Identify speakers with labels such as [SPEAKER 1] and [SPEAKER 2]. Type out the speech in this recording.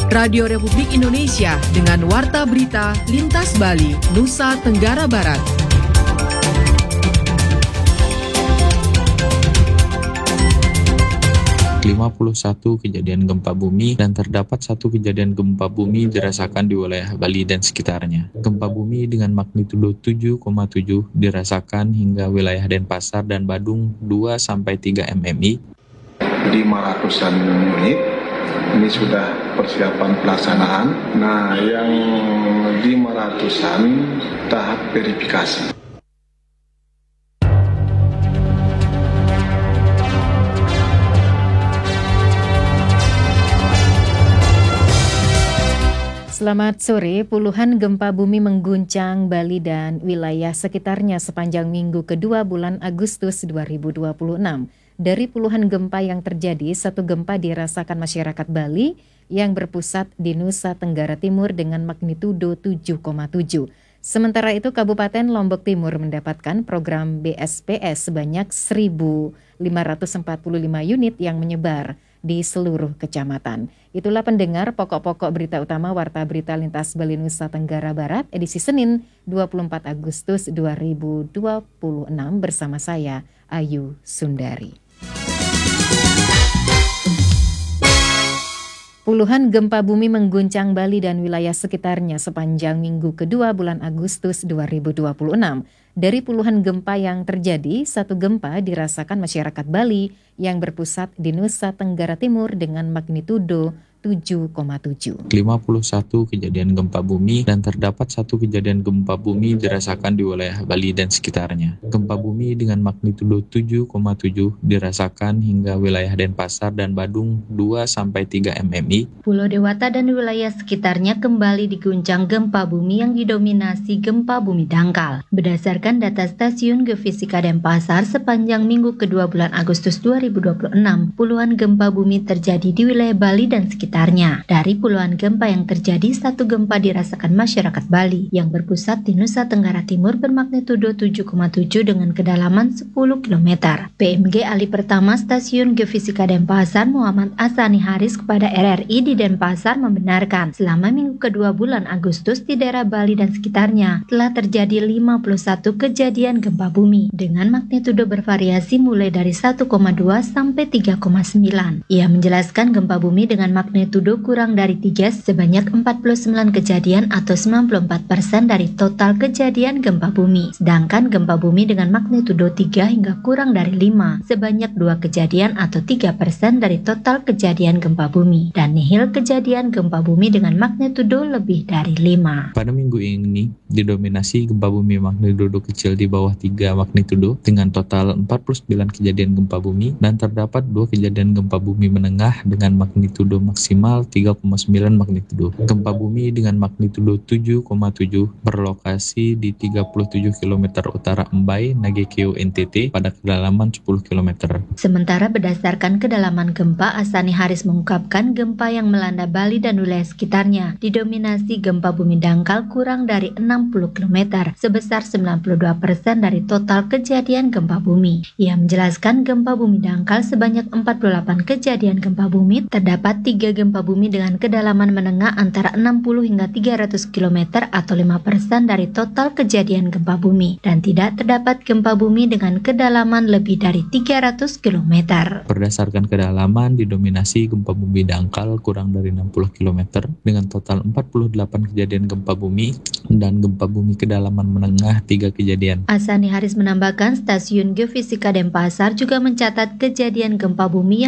[SPEAKER 1] Radio Republik Indonesia dengan Warta Berita Lintas Bali, Nusa Tenggara Barat.
[SPEAKER 2] satu kejadian gempa bumi dan terdapat 1 kejadian gempa bumi dirasakan di wilayah Bali dan sekitarnya. Gempa bumi dengan magnitudo 7,7 dirasakan hingga wilayah Denpasar dan Badung 2-3 mmi.
[SPEAKER 3] 500-an unit, ini sudah persiapan pelaksanaan. Nah, yang 500-an tahap verifikasi.
[SPEAKER 4] Selamat sore, puluhan gempa bumi mengguncang Bali dan wilayah sekitarnya sepanjang minggu kedua bulan Agustus 2026. Dari puluhan gempa yang terjadi, 1 gempa dirasakan masyarakat Bali yang berpusat di Nusa Tenggara Timur dengan magnitudo 7,7. Sementara itu, Kabupaten Lombok Timur mendapatkan program BSPS sebanyak 1.545 unit yang menyebar di seluruh kecamatan. Itulah pendengar pokok-pokok berita utama Warta Berita Lintas Bali Nusa Tenggara Barat edisi Senin 24 Agustus 2026 bersama saya Ayu Sundari. Puluhan gempa bumi mengguncang Bali dan wilayah sekitarnya sepanjang minggu kedua bulan Agustus 2026. Dari puluhan gempa yang terjadi, 1 gempa dirasakan masyarakat Bali yang berpusat di Nusa Tenggara Timur dengan magnitudo 7,7.
[SPEAKER 2] 51 kejadian gempa bumi dan terdapat 1 kejadian gempa bumi dirasakan di wilayah Bali dan sekitarnya. Gempa bumi dengan magnitudo 7,7 dirasakan hingga wilayah Denpasar dan Badung 2-3 mmi.
[SPEAKER 5] Pulau Dewata dan wilayah sekitarnya kembali diguncang gempa bumi yang didominasi gempa bumi dangkal. Berdasarkan data Stasiun Geofisika Denpasar, sepanjang minggu kedua bulan Agustus 2026, puluhan gempa bumi terjadi di wilayah Bali dan sekitarnya. Dari puluhan gempa yang terjadi, 1 gempa dirasakan masyarakat Bali yang berpusat di Nusa Tenggara Timur bermagnitudo 7,7 dengan kedalaman 10 km. PMG Ahli Pertama Stasiun Geofisika Denpasar Muhammad Asani Haris kepada RRI di Denpasar membenarkan selama minggu kedua bulan Agustus di daerah Bali dan sekitarnya telah terjadi 51 kejadian gempa bumi dengan magnitudo bervariasi mulai dari 1,2 sampai 3,9. Ia menjelaskan gempa bumi dengan magnitudo kurang dari 3 sebanyak 49 kejadian atau 94% dari total kejadian gempa bumi. Sedangkan gempa bumi dengan magnitudo 3 hingga kurang dari 5 sebanyak 2 kejadian atau 3% dari total kejadian gempa bumi. Dan nihil kejadian gempa bumi dengan magnitudo lebih dari 5.
[SPEAKER 2] Pada minggu ini didominasi gempa bumi magnitudo kecil di bawah 3 magnitudo dengan total 49 kejadian gempa bumi dan terdapat 2 kejadian gempa bumi menengah dengan magnitudo maksimal 3,9 magnitudo. Gempa bumi dengan magnitudo 7,7 berlokasi di 37 km utara Mbai, Nagekeo, NTT pada kedalaman 10 km.
[SPEAKER 5] Sementara berdasarkan kedalaman gempa, Asani Haris mengungkapkan gempa yang melanda Bali dan wilayah sekitarnya didominasi gempa bumi dangkal kurang dari 60 km sebesar 92% dari total kejadian gempa bumi. Ia menjelaskan gempa bumi dangkal sebanyak 48 kejadian gempa bumi, terdapat 3 gempa bumi dengan kedalaman menengah antara 60 hingga 300 km atau 5% dari total kejadian gempa bumi dan tidak terdapat gempa bumi dengan kedalaman lebih dari 300 km.
[SPEAKER 2] Berdasarkan kedalaman didominasi gempa bumi dangkal kurang dari 60 km dengan total 48 kejadian gempa bumi dan gempa bumi kedalaman menengah 3 kejadian.
[SPEAKER 5] Asani Haris menambahkan Stasiun Geofisika Denpasar juga mencatat kejadian gempa bumi